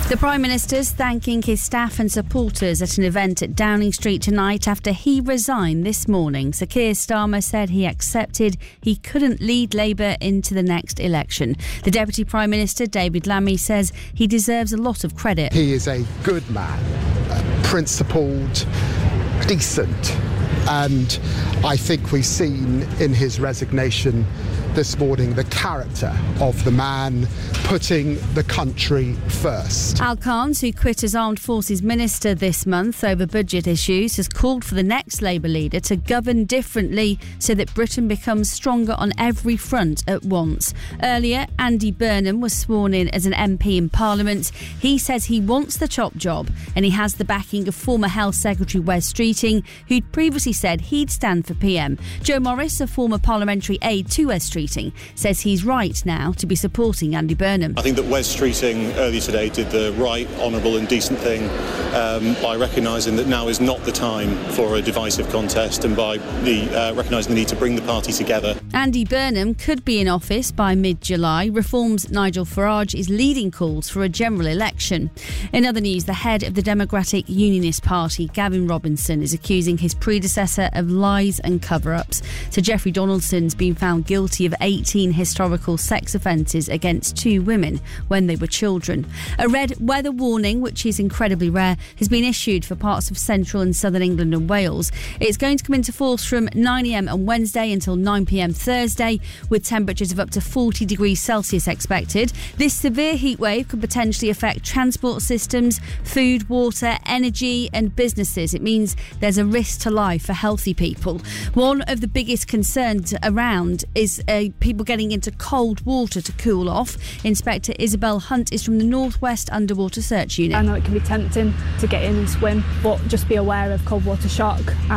The Prime Minister's thanking his staff and supporters at an event at Downing Street tonight after he resigned this morning. Sir Keir Starmer said he accepted he couldn't lead Labour into the next election. The Deputy Prime Minister, David Lammy, says he deserves a lot of credit. He is a good man, principled, decent, and I think we've seen in his resignation this morning the character of the man putting the country first. Al Khans, who quit as Armed Forces Minister this month over budget issues, has called for the next Labour leader to govern differently so that Britain becomes stronger on every front at once. Earlier, Andy Burnham was sworn in as an MP in Parliament. He says he wants the top job and he has the backing of former Health Secretary Wes Streeting, who'd previously said he'd stand for PM. Joe Morris, a former parliamentary aide to Wes Streeting, says he's right now to be supporting Andy Burnham. I think that Wes Streeting earlier today did the right, honourable and decent thing by recognising that now is not the time for a divisive contest and by recognising the need to bring the party together. Andy Burnham could be in office by mid-July. Reform's Nigel Farage is leading calls for a general election. In other news, the head of the Democratic Unionist Party, Gavin Robinson, is accusing his predecessor of lies and cover-ups. Sir Geoffrey Donaldson's been found guilty of 18 historical sex offences against 2 women when they were children. A red weather warning, which is incredibly rare, has been issued for parts of central and southern England and Wales. It's going to come into force from 9 a.m. on Wednesday until 9 p.m. Thursday, with temperatures of up to 40 degrees Celsius expected. This severe heat wave could potentially affect transport systems, food, water, energy and businesses. It means there's a risk to life for healthy people. One of the biggest concerns around is people getting into cold water to cool off. Inspector Isabel Hunt is from the North West Underwater Search Unit. I know it can be tempting to get in and swim, but just be aware of cold water shock